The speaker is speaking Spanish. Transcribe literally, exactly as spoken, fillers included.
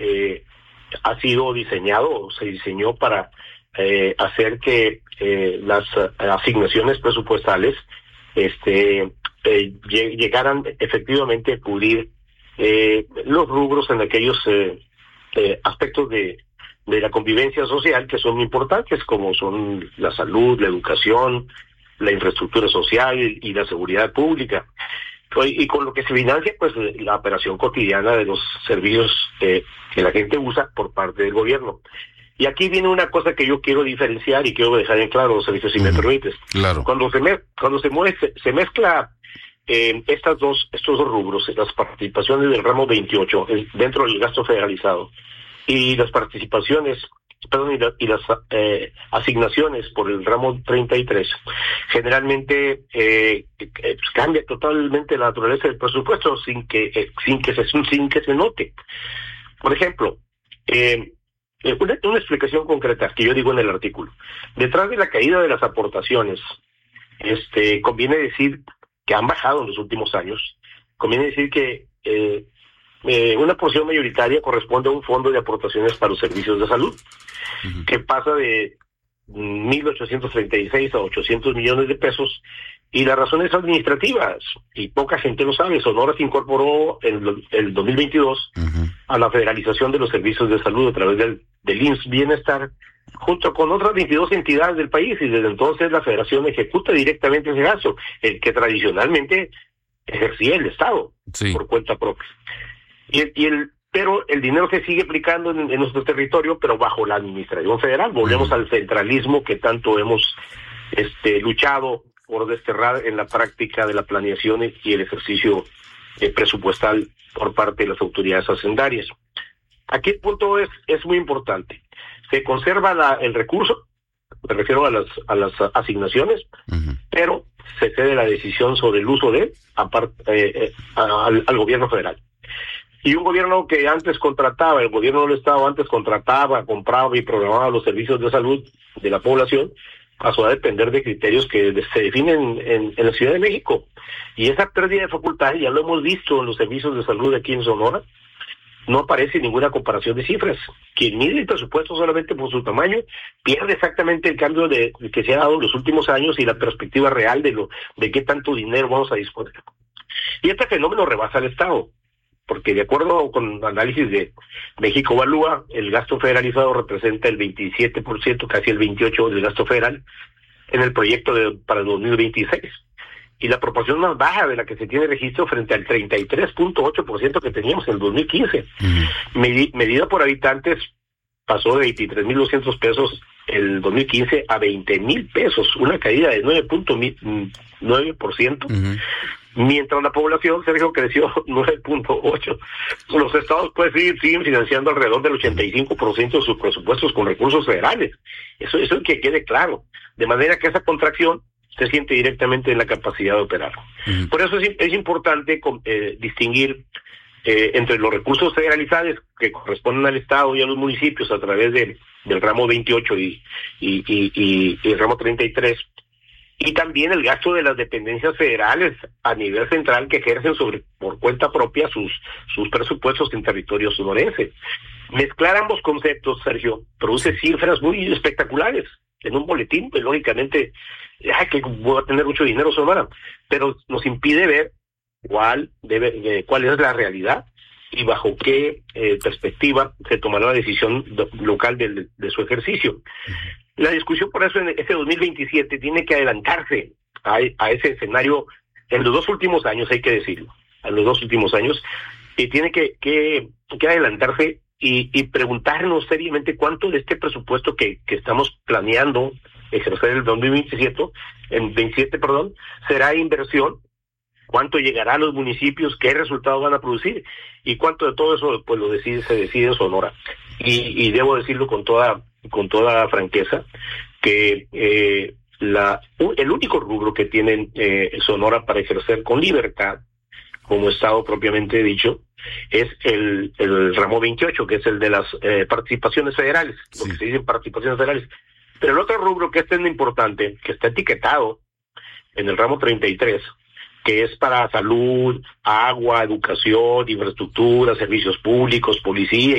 eh, ha sido diseñado, se diseñó para eh, hacer que eh, las uh, asignaciones presupuestales este eh, llegaran efectivamente a cubrir eh, los rubros en aquellos eh, eh, aspectos de, de la convivencia social que son importantes, como son la salud, la educación, la infraestructura social y la seguridad pública. Y con lo que se financia, pues, la operación cotidiana de los servicios eh, que la gente usa por parte del gobierno. Y aquí viene una cosa que yo quiero diferenciar y quiero dejar en claro, los servicios, si uh-huh. me permites. Claro. Cuando se me, cuando se mueve, se, se mezcla eh, estas dos, estos dos rubros, las participaciones del ramo veintiocho el, dentro del gasto federalizado y las participaciones, perdón, y, la, y las eh, asignaciones por el ramo treinta y tres, generalmente eh, eh, pues cambia totalmente la naturaleza del presupuesto sin que eh, sin que se sin que se note. Por ejemplo, eh, Una, una explicación concreta que yo digo en el artículo. Detrás de la caída de las aportaciones, este, conviene decir que han bajado en los últimos años. Conviene decir que eh, eh, una porción mayoritaria corresponde a un fondo de aportaciones para los servicios de salud, uh-huh. que pasa de mil ochocientos treinta y seis a ochocientos millones de pesos, y las razones administrativas, y poca gente lo sabe. Sonora se incorporó en el, el dos mil veintidós uh-huh. a la federalización de los servicios de salud a través del, del I M S S Bienestar, junto con otras veintidós entidades del país, y desde entonces la federación ejecuta directamente ese gasto, el que tradicionalmente ejercía el Estado, sí. por cuenta propia. Y, y el pero el dinero se sigue aplicando en, en nuestro territorio, pero bajo la administración federal. Volvemos uh-huh. al centralismo que tanto hemos este, luchado por desterrar en la práctica de la planeación y el ejercicio eh, presupuestal por parte de las autoridades hacendarias. Aquí el punto es, es muy importante. Se conserva la, el recurso, me refiero a las, a las asignaciones, uh-huh. pero se cede la decisión sobre el uso de él apart, eh, eh, al, al gobierno federal. Y un gobierno que antes contrataba, el gobierno del Estado antes contrataba, compraba y programaba los servicios de salud de la población, pasó a depender de criterios que se definen en, en la Ciudad de México. Y esa pérdida de facultades ya lo hemos visto en los servicios de salud aquí en Sonora. No aparece ninguna comparación de cifras. Quien mide el presupuesto solamente por su tamaño pierde exactamente el cambio de que se ha dado en los últimos años y la perspectiva real de lo de qué tanto dinero vamos a disponer. Y este fenómeno rebasa al Estado, porque de acuerdo con análisis de México Evalúa, el gasto federalizado representa el veintisiete por ciento, casi el veintiocho por ciento del gasto federal en el proyecto de, para el dos mil veintiséis. Y la proporción más baja de la que se tiene registro frente al treinta y tres punto ocho por ciento que teníamos en el dos mil quince. Uh-huh. Medi- medida por habitantes pasó de veintitrés mil doscientos pesos el dos mil quince a veinte mil pesos, una caída de nueve punto nueve por ciento. Uh-huh. Mientras la población, Sergio, creció nueve punto ocho por ciento. Los estados pues siguen, siguen financiando alrededor del ochenta y cinco por ciento de sus presupuestos con recursos federales. Eso, eso es que quede claro. De manera que esa contracción se siente directamente en la capacidad de operar. Uh-huh. Por eso es, es importante eh, distinguir eh, entre los recursos federalizados que corresponden al Estado y a los municipios a través de, del ramo veintiocho y, y, y, y, y el ramo treinta y tres, y también el gasto de las dependencias federales a nivel central que ejercen sobre por cuenta propia sus sus presupuestos en territorio sonorense. Mezclar ambos conceptos, Sergio, produce cifras muy espectaculares. En un boletín, pues lógicamente, ay, que voy a tener mucho dinero Sonora, pero nos impide ver cuál debe, eh, cuál es la realidad y bajo qué eh, perspectiva se tomará la decisión do, local de, de su ejercicio. Uh-huh. La discusión por eso en este dos mil veintisiete tiene que adelantarse a, a ese escenario en los dos últimos años, hay que decirlo, en los dos últimos años, y tiene que, que, que adelantarse y, y preguntarnos seriamente cuánto de este presupuesto que, que estamos planeando ejercer el dos mil veintisiete, en veintisiete, perdón, será inversión, cuánto llegará a los municipios, qué resultados van a producir y cuánto de todo eso pues lo decide, se decide en Sonora. Y, y debo decirlo con toda con toda franqueza que eh, la el único rubro que tienen eh, Sonora para ejercer con libertad como Estado propiamente dicho es el, el ramo veintiocho, que es el de las eh, participaciones federales, sí. Lo que se dice participaciones federales. Pero el otro rubro que este es importante, que está etiquetado en el ramo treinta y tres, que es para salud, agua, educación, infraestructura, servicios públicos, policía